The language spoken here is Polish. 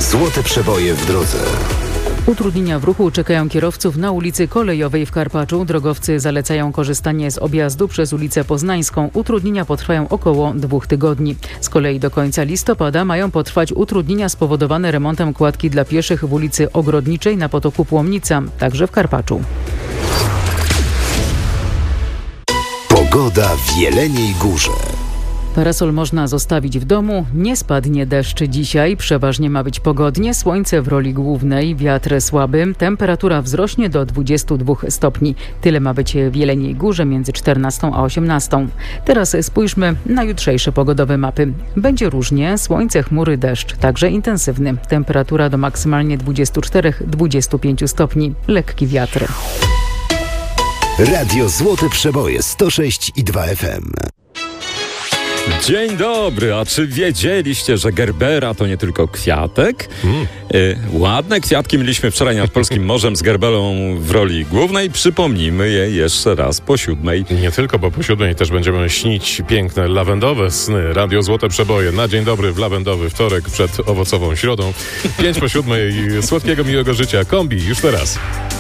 Złote przeboje w drodze. Utrudnienia w ruchu czekają kierowców na ulicy Kolejowej w Karpaczu. Drogowcy zalecają korzystanie z objazdu przez ulicę Poznańską. Utrudnienia potrwają około 2 tygodni. Z kolei do końca listopada mają potrwać utrudnienia spowodowane remontem kładki dla pieszych w ulicy Ogrodniczej na potoku Płomnica, także w Karpaczu. Pogoda w Jeleniej Górze. Parasol można zostawić w domu, nie spadnie deszcz dzisiaj, przeważnie ma być pogodnie, słońce w roli głównej, wiatr słaby, temperatura wzrośnie do 22 stopni. Tyle ma być w Jeleniej Górze między 14 a 18. Teraz spójrzmy na jutrzejsze pogodowe mapy. Będzie różnie, słońce, chmury, deszcz, także intensywny. Temperatura do maksymalnie 24-25 stopni, lekki wiatr. Radio Złote Przeboje 106,2 FM. Dzień dobry, a czy wiedzieliście, że gerbera to nie tylko kwiatek? Ładne kwiatki mieliśmy wczoraj nad Polskim Morzem z gerbelą w roli głównej. Przypomnijmy je jeszcze raz po 7. Nie tylko, bo po 7 też będziemy śnić piękne lawendowe sny. Radio Złote Przeboje na dzień dobry w lawendowy wtorek przed owocową środą. 5 po 7. Słodkiego, miłego życia. Kombi już teraz.